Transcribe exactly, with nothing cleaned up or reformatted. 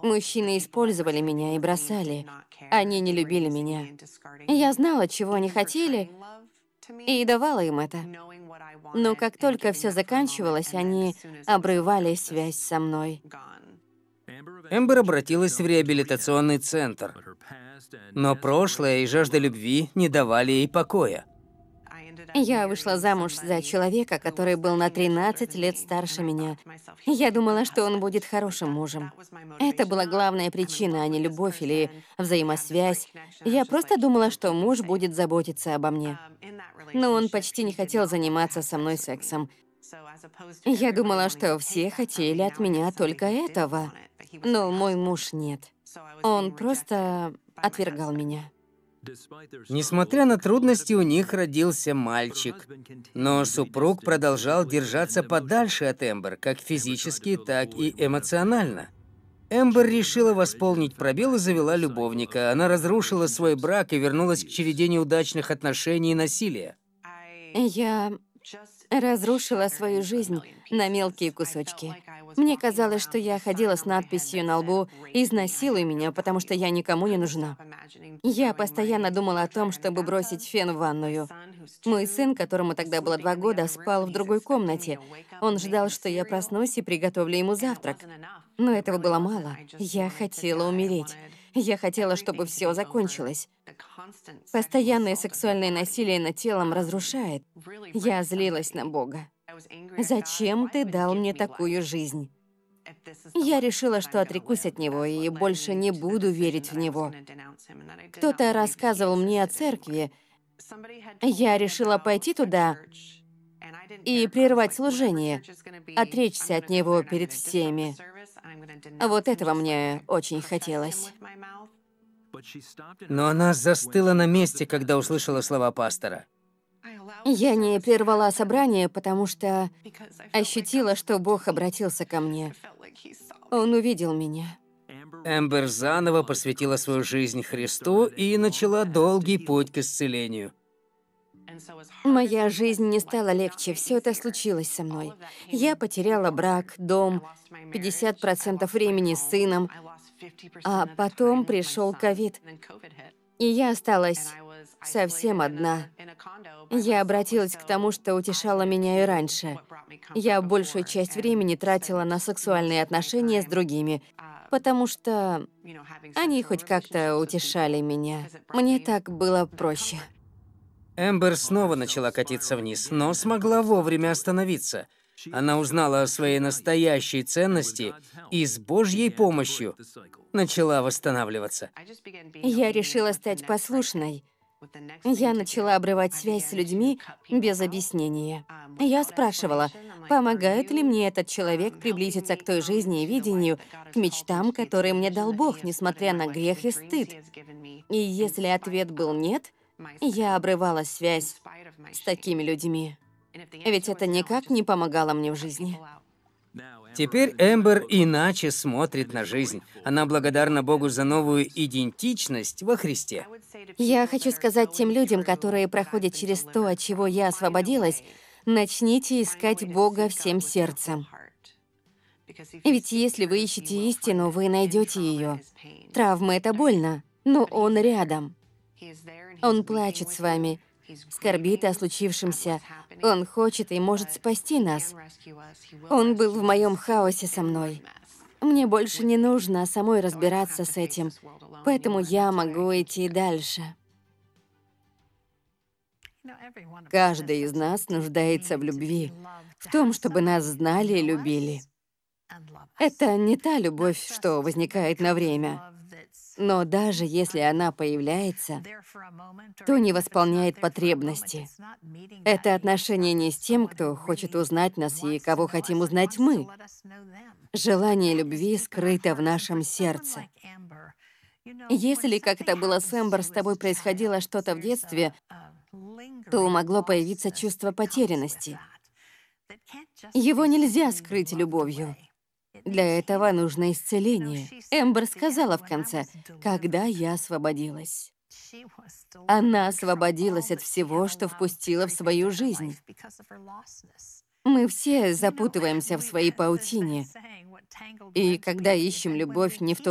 Мужчины использовали меня и бросали. Они не любили меня. Я знала, чего они хотели, и давала им это. Но как только все заканчивалось, они обрывали связь со мной. Эмбер обратилась в реабилитационный центр, но прошлое и жажда любви не давали ей покоя. Я вышла замуж за человека, который был на тринадцать лет старше меня. Я думала, что он будет хорошим мужем. Это была главная причина, а не любовь или взаимосвязь. Я просто думала, что муж будет заботиться обо мне. Но он почти не хотел заниматься со мной сексом. Я думала, что все хотели от меня только этого. Но мой муж нет. Он просто отвергал меня. Несмотря на трудности, у них родился мальчик. Но супруг продолжал держаться подальше от Эмбер, как физически, так и эмоционально. Эмбер решила восполнить пробел и завела любовника. Она разрушила свой брак и вернулась к череде неудачных отношений и насилия. Я разрушила свою жизнь на мелкие кусочки. Мне казалось, что я ходила с надписью на лбу «Изнасилуй меня, потому что я никому не нужна». Я постоянно думала о том, чтобы бросить фен в ванную. Мой сын, которому тогда было два года, спал в другой комнате. Он ждал, что я проснусь и приготовлю ему завтрак. Но этого было мало. Я хотела умереть. Я хотела, чтобы все закончилось. Постоянное сексуальное насилие над телом разрушает. Я злилась на Бога. «Зачем ты дал мне такую жизнь?» Я решила, что отрекусь от него и больше не буду верить в него. Кто-то рассказывал мне о церкви. Я решила пойти туда и прервать служение, отречься от него перед всеми. Вот этого мне очень хотелось. Но она застыла на месте, когда услышала слова пастора. Я не прервала собрание, потому что ощутила, что Бог обратился ко мне. Он увидел меня. Эмбер заново посвятила свою жизнь Христу и начала долгий путь к исцелению. Моя жизнь не стала легче, все это случилось со мной. Я потеряла брак, дом, пятьдесят процентов времени с сыном, а потом пришел ковид, и я осталась совсем одна. Я обратилась к тому, что утешало меня и раньше. Я большую часть времени тратила на сексуальные отношения с другими, потому что они хоть как-то утешали меня. Мне так было проще. Эмбер снова начала катиться вниз, но смогла вовремя остановиться. Она узнала о своей настоящей ценности и с Божьей помощью начала восстанавливаться. Я решила стать послушной. Я начала обрывать связь с людьми без объяснения. Я спрашивала, помогает ли мне этот человек приблизиться к той жизни и видению, к мечтам, которые мне дал Бог, несмотря на грех и стыд. И если ответ был «нет», я обрывала связь с такими людьми. Ведь это никак не помогало мне в жизни. Теперь Эмбер иначе смотрит на жизнь. Она благодарна Богу за новую идентичность во Христе. Я хочу сказать тем людям, которые проходят через то, от чего я освободилась, начните искать Бога всем сердцем. Ведь если вы ищете истину, вы найдете ее. Травма — это больно, но Он рядом. Он плачет с вами, скорбит о случившемся. Он хочет и может спасти нас. Он был в моем хаосе со мной. Мне больше не нужно самой разбираться с этим, поэтому я могу идти дальше. Каждый из нас нуждается в любви, в том, чтобы нас знали и любили. Это не та любовь, что возникает на время. Но даже если она появляется, то не восполняет потребности. Это отношение не с тем, кто хочет узнать нас и кого хотим узнать мы. Желание любви скрыто в нашем сердце. Если, как это было с Эмбер, с тобой происходило что-то в детстве, то могло появиться чувство потерянности. Его нельзя скрыть любовью. Для этого нужно исцеление. Эмбер сказала в конце, когда я освободилась. Она освободилась от всего, что впустила в свою жизнь. Мы все запутываемся в своей паутине. И когда ищем любовь не в той